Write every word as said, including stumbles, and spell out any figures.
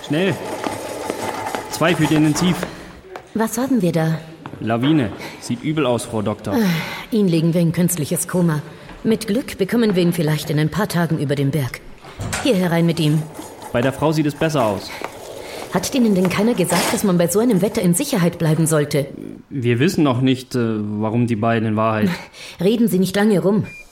Schnell. Zwei für die Intensiv. Was haben wir da? Lawine. Sieht übel aus, Frau Doktor. Ah, ihn legen wir in künstliches Koma. Mit Glück bekommen wir ihn vielleicht in ein paar Tagen über den Berg. Hier herein mit ihm. Bei der Frau sieht es besser aus. Hat Ihnen denn keiner gesagt, dass man bei so einem Wetter in Sicherheit bleiben sollte? Wir wissen noch nicht, warum die beiden in Wahrheit... Reden Sie nicht lange rum.